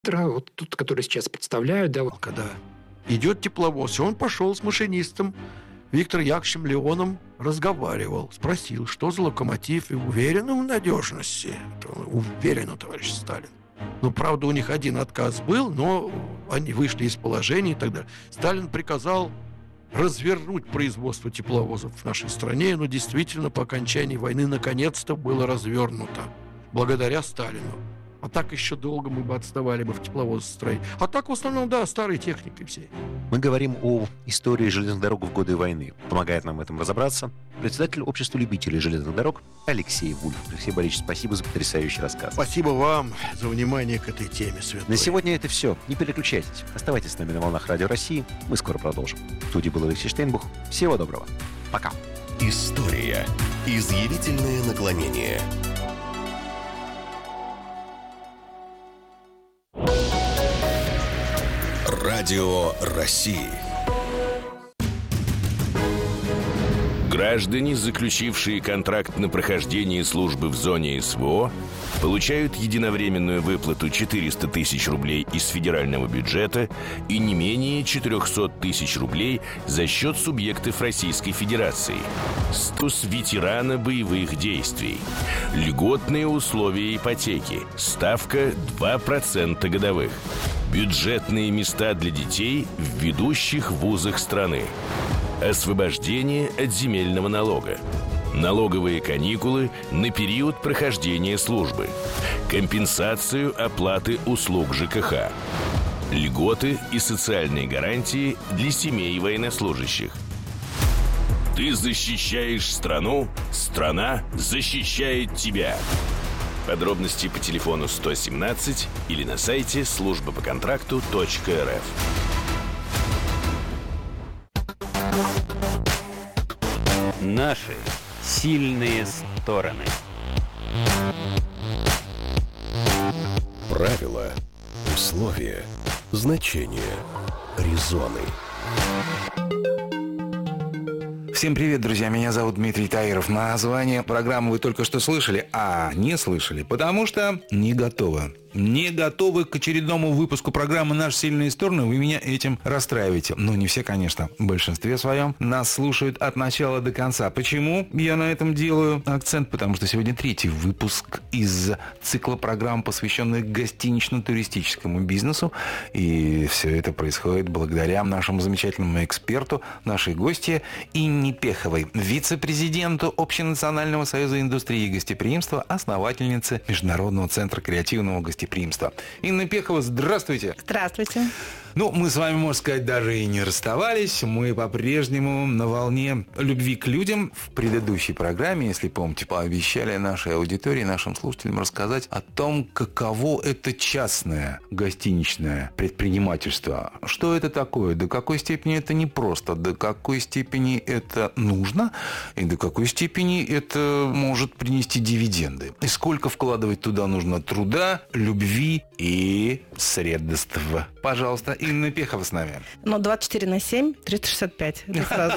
вот тот, который сейчас представляю, да. Когда идет тепловоз, и он пошел с машинистом Виктором Яковлевичем Леоном, разговаривал, спросил, что за локомотив, и уверен в надежности. Уверен, товарищ Сталин. Ну, правда, у них один отказ был, но они вышли из положения и так далее. Сталин приказал развернуть производство тепловозов в нашей стране, но действительно по окончании войны наконец-то было развернуто. Благодаря Сталину. А так еще долго мы бы отставали бы в тепловозостроении. А так в основном, да, старой техникой всей. Мы говорим о истории железных дорог в годы войны. Помогает нам в этом разобраться председатель общества любителей железных дорог Алексей Вульф. Алексей Борисович, спасибо за потрясающий рассказ. Спасибо вам за внимание к этой теме, Святой. На сегодня это все. Не переключайтесь. Оставайтесь с нами на волнах Радио России. Мы скоро продолжим. В студии был Алексей Штейнбух. Всего доброго. Пока. История. Изъявительное наклонение. Радио России. Граждане, заключившие контракт на прохождение службы в зоне СВО, получают единовременную выплату 400 тысяч рублей из федерального бюджета и не менее 400 тысяч рублей за счет субъектов Российской Федерации. Статус ветерана боевых действий. Льготные условия ипотеки. Ставка 2% годовых. Бюджетные места для детей в ведущих вузах страны. Освобождение от земельного налога. Налоговые каникулы на период прохождения службы. Компенсацию оплаты услуг ЖКХ. Льготы и социальные гарантии для семей военнослужащих. Ты защищаешь страну, страна защищает тебя. Подробности по телефону 117 или на сайте службапоконтракту.рф. Наши сильные стороны. Правила, условия, значения, резоны. Всем привет, друзья, меня зовут Дмитрий Таиров. Название программы вы только что слышали, а не слышали, потому что не готовы. Не готовы к очередному выпуску программы «Наши сильные стороны». Вы меня этим расстраиваете. Ну, не все, конечно. В большинстве своем нас слушают от начала до конца. Почему я на этом делаю акцент? Потому что сегодня 3-й выпуск из цикла программ, посвященных гостинично-туристическому бизнесу. И все это происходит благодаря нашему замечательному эксперту, нашей гостье Инне Пеховой, вице-президенту Общенационального союза индустрии гостеприимства, основательнице Международного центра креативного гостеприимства. Инна Пехова, здравствуйте. Здравствуйте. Ну, мы с вами, можно сказать, даже и не расставались. Мы по-прежнему на волне любви к людям. В предыдущей программе, если помните, пообещали нашей аудитории, нашим слушателям рассказать о том, каково это частное гостиничное предпринимательство. Что это такое, до какой степени это непросто, до какой степени это нужно и до какой степени это может принести дивиденды. И сколько вкладывать туда нужно труда, любви и средств. Пожалуйста, Инна Пехова с нами. 24/7, 365. Это сразу.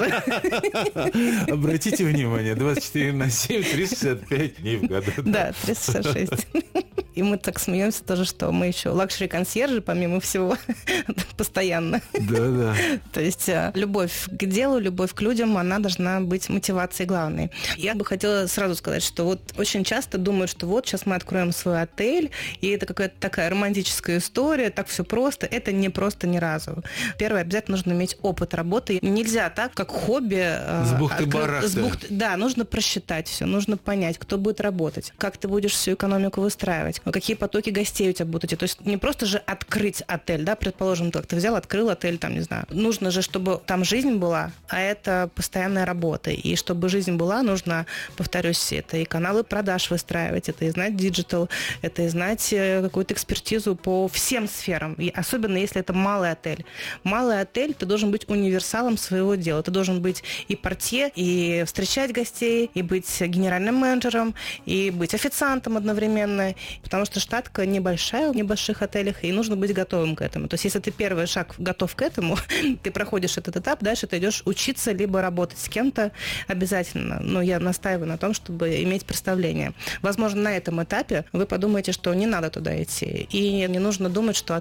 Обратите внимание, 24/7, 365 дней в году. Да, 366. И мы так смеемся тоже, что мы еще лакшери-консьержи, помимо всего, постоянно. Да. То есть любовь к делу, любовь к людям, она должна быть мотивацией главной. Я бы хотела сразу сказать, что вот очень часто думают, что вот сейчас мы откроем свой отель, и это какая-то такая романтическая история, так все просто. Это не просто ни разу. Первое, обязательно нужно иметь опыт работы. Нельзя так, как хобби. С бухты-барахты. Да, нужно просчитать все, нужно понять, кто будет работать, как ты будешь всю экономику выстраивать, какие потоки гостей у тебя будут идти. То есть не просто же открыть отель, да, предположим, ты как-то взял, открыл отель, там, не знаю. Нужно же, чтобы там жизнь была, а это постоянная работа. И чтобы жизнь была, нужно, повторюсь, это и каналы продаж выстраивать, это и знать диджитал, это и знать какую-то экспертизу по всем сферам. И особенно если это малый отель. Малый отель, ты должен быть универсалом своего дела. Ты должен быть и портье, и встречать гостей, и быть генеральным менеджером, и быть официантом одновременно. Потому что штатка небольшая в небольших отелях, и нужно быть готовым к этому. То есть если ты первый шаг готов к этому, ты проходишь этот этап, дальше ты идешь учиться, либо работать с кем-то обязательно. Но я настаиваю на том, чтобы иметь представление. Возможно, на этом этапе вы подумаете, что не надо туда идти. И не нужно думать, что